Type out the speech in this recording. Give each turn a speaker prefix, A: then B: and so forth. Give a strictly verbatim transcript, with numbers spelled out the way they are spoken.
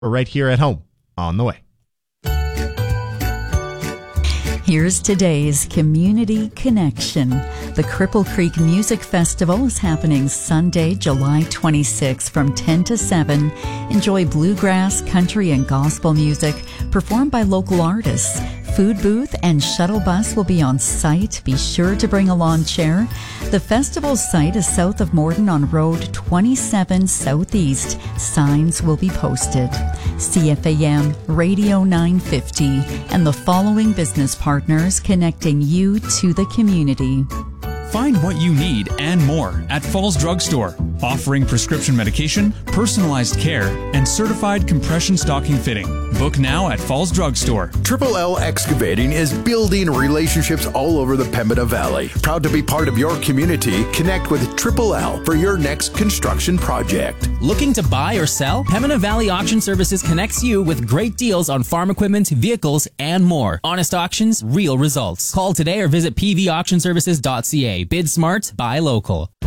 A: We're right here at home on the way.
B: Here's today's Community Connection. The Cripple Creek Music Festival is happening Sunday, July twenty-sixth from ten to seven. Enjoy bluegrass, country, and gospel music performed by local artists. Food booth and shuttle bus will be on site. Be sure to bring a lawn chair. The festival site is south of Morden on Road twenty-seven Southeast. Signs will be posted. C F A M Radio nine fifty and the following business partners connecting you to the community.
C: Find what you need and more at Falls Drug Store, offering prescription medication, personalized care, and certified compression stocking fitting. Book now at Falls Drug Store.
D: Triple L Excavating is building relationships all over the Pembina Valley. Proud to be part of your community. Connect with Triple L for your next construction project.
E: Looking to buy or sell? Pembina Valley Auction Services connects you with great deals on farm equipment, vehicles, and more. Honest auctions, real results. Call today or visit p v auction services dot c a. Bid smart, buy local.